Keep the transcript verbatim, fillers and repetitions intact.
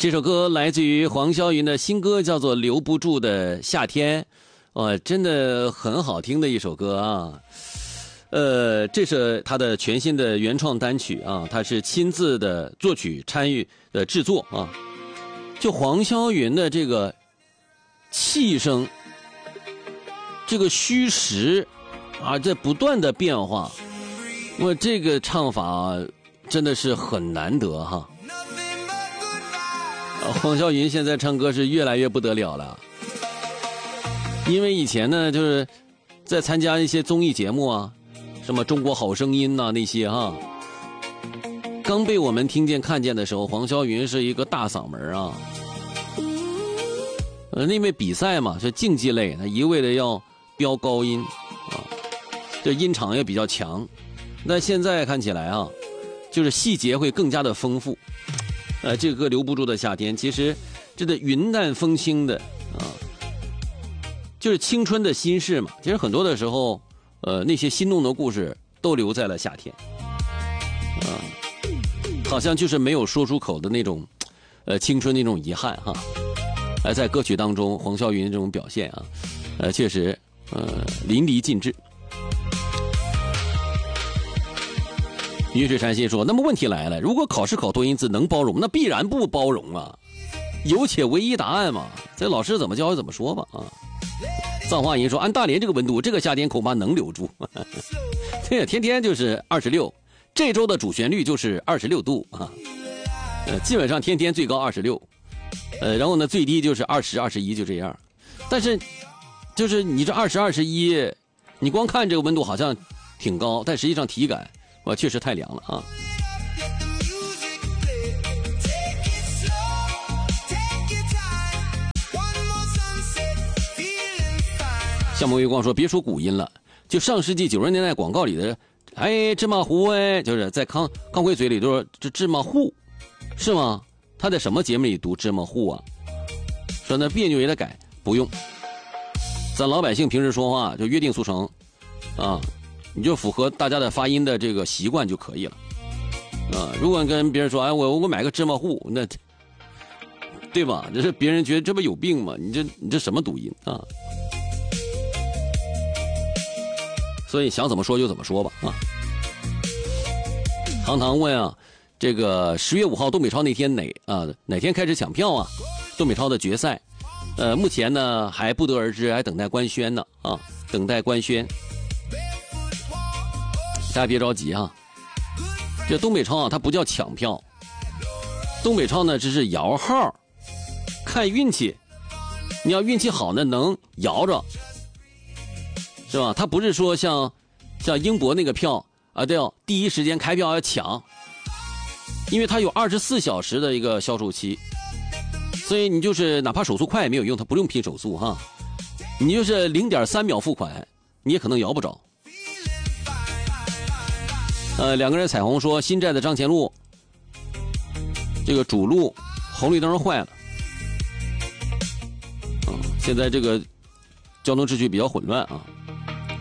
这首歌来自于黄霄云的新歌，叫做《留不住的夏天》，哦，真的很好听的一首歌啊。呃，这是他的全新的原创单曲啊，他是亲自的作曲参与的制作啊。就黄霄云的这个气声，这个虚实啊，在不断的变化，我这个唱法真的是很难得哈。黄霄云现在唱歌是越来越不得了了，因为以前呢，就是在参加一些综艺节目啊，什么中国好声音呐、啊、那些哈，刚被我们听见看见的时候，黄霄云是一个大嗓门啊。呃，因为比赛嘛是竞技类，他一味的要飙高音啊，这音场也比较强。那现在看起来啊，就是细节会更加的丰富。呃，这个歌留不住的夏天，其实这个云淡风轻的啊，就是青春的心事嘛。其实很多的时候，呃，那些心动的故事都留在了夏天，啊，好像就是没有说出口的那种，呃，青春那种遗憾哈。呃，在歌曲当中，黄霄云这种表现啊，呃，确实呃淋漓尽致。云水禅心说，那么问题来了，如果考试考多音字能包容，那必然不包容啊，有且唯一答案嘛，这老师怎么教就怎么说吧啊。藏话音说，按大连这个温度，这个夏天恐怕能留住。对，天天就是二十六，这周的主旋律就是二十六度啊，呃，基本上天天最高二十六，呃，然后呢最低就是二十、二十一就这样。但是，就是你这二十、二十一，你光看这个温度好像挺高，但实际上体感。哇，确实太凉了啊！夏末微光说：“别说古音了，就上世纪九十年代广告里的，哎，芝麻糊哎，就是在康康辉嘴里都说这芝麻糊，是吗？他在什么节目里读芝麻糊啊？说那别扭也得改，不用。咱老百姓平时说话就约定俗成，啊。”你就符合大家的发音的这个习惯就可以了，啊！如果跟别人说，哎，我我买个芝麻糊，那对吧？这是别人觉得这不有病吗？你这你这什么读音啊？所以想怎么说就怎么说吧，啊！堂堂问啊，这个十月五号东北超那天哪啊哪天开始抢票啊？东北超的决赛，呃，目前呢还不得而知，还等待官宣呢啊，等待官宣。大家别着急哈，这东北超啊，它不叫抢票，东北超呢只是摇号，看运气。你要运气好呢，能摇着，是吧？它不是说像像英博那个票啊，都要第一时间开票要抢，因为它有二十四小时的一个销售期，所以你就是哪怕手速快也没有用，它不用拼手速哈，你就是零点三秒付款，你也可能摇不着。呃，两个人彩虹说，新寨的张前路这个主路红绿灯坏了，嗯，现在这个交通秩序比较混乱啊。